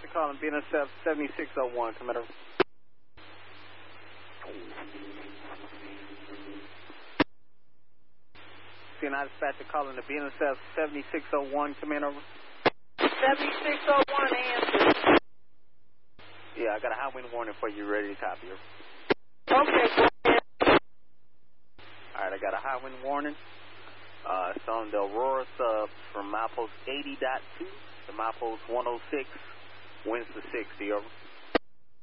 calling BNSF 7601. Come in. CNI dispatcher calling the BNSF 7601. Come in over. 7601 answer. Yeah, I got a high wind warning for you. Ready to copy her. Okay, go ahead. All right, I got a high wind warning. It's on the Aurora sub from milepost 80.2 to milepost 106, winds to 60, over.